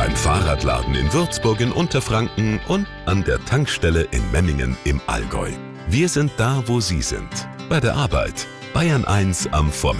beim Fahrradladen in Würzburg in Unterfranken und an der Tankstelle in Memmingen im Allgäu. Wir sind da, wo Sie sind. Bei der Arbeit. Bayern 1 am Vormittag.